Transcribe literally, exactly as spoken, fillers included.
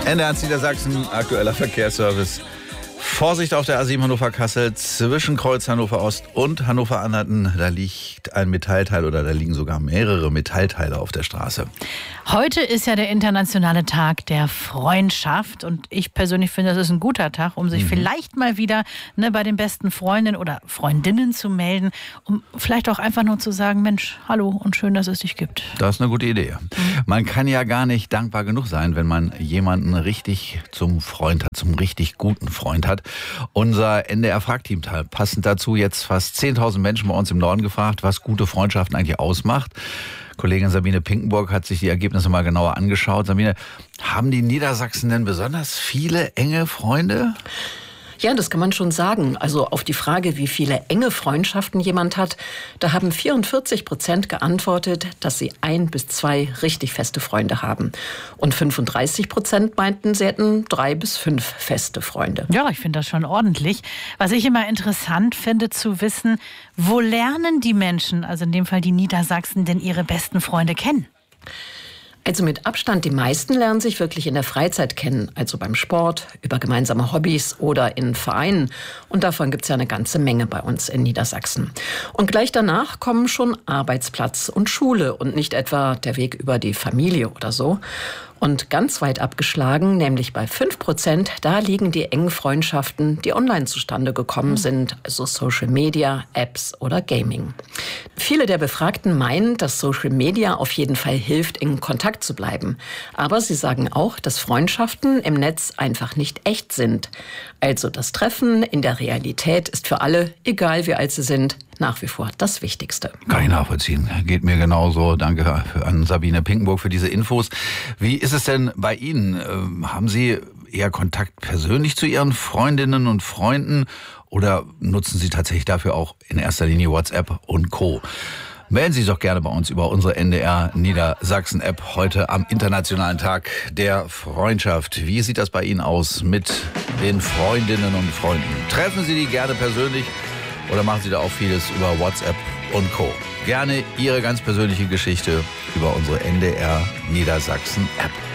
N D R Niedersachsen, aktueller Verkehrsservice. Vorsicht auf der A sieben Hannover-Kassel zwischen Kreuz Hannover Ost und Hannover Anhalten. Da liegt ein Metallteil oder da liegen sogar mehrere Metallteile auf der Straße. Heute ist ja der internationale Tag der Freundschaft und ich persönlich finde, das ist ein guter Tag, um sich mhm. vielleicht mal wieder ne, bei den besten Freundinnen oder Freundinnen zu melden, um vielleicht auch einfach nur zu sagen, Mensch, hallo und schön, dass es dich gibt. Das ist eine gute Idee. Mhm. Man kann ja gar nicht dankbar genug sein, wenn man jemanden richtig zum Freund hat, zum richtig guten Freund hat. Unser N D R-Fragteam hat passend dazu jetzt fast zehntausend Menschen bei uns im Norden gefragt, was gute Freundschaften eigentlich ausmacht. Kollegin Sabine Pinkenburg hat sich die Ergebnisse mal genauer angeschaut. Sabine, haben die Niedersachsen denn besonders viele enge Freunde? Ja, das kann man schon sagen. Also auf die Frage, wie viele enge Freundschaften jemand hat, da haben vierundvierzig Prozent geantwortet, dass sie ein bis zwei richtig feste Freunde haben. Und fünfunddreißig Prozent meinten, sie hätten drei bis fünf feste Freunde. Ja, ich finde das schon ordentlich. Was ich immer interessant finde zu wissen, wo lernen die Menschen, also in dem Fall die Niedersachsen, denn ihre besten Freunde kennen? Also mit Abstand, die meisten lernen sich wirklich in der Freizeit kennen, also beim Sport, über gemeinsame Hobbys oder in Vereinen. Und davon gibt es ja eine ganze Menge bei uns in Niedersachsen. Und gleich danach kommen schon Arbeitsplatz und Schule und nicht etwa der Weg über die Familie oder so. Und ganz weit abgeschlagen, nämlich bei fünf Prozent, da liegen die engen Freundschaften, die online zustande gekommen sind, also Social Media, Apps oder Gaming. Viele der Befragten meinen, dass Social Media auf jeden Fall hilft, in Kontakt zu bleiben. Aber sie sagen auch, dass Freundschaften im Netz einfach nicht echt sind. Also das Treffen in der Realität ist für alle, egal wie alt sie sind, nach wie vor das Wichtigste. Kann ich nachvollziehen. Geht mir genauso. Danke an Sabine Pinkenburg für diese Infos. Wie ist es denn bei Ihnen? Haben Sie eher Kontakt persönlich zu Ihren Freundinnen und Freunden oder nutzen Sie tatsächlich dafür auch in erster Linie WhatsApp und Co.? Melden Sie sich doch gerne bei uns über unsere N D R Niedersachsen-App heute am Internationalen Tag der Freundschaft. Wie sieht das bei Ihnen aus mit den Freundinnen und Freunden? Treffen Sie die gerne persönlich oder machen Sie da auch vieles über WhatsApp und Co.? Gerne Ihre ganz persönliche Geschichte über unsere N D R Niedersachsen-App.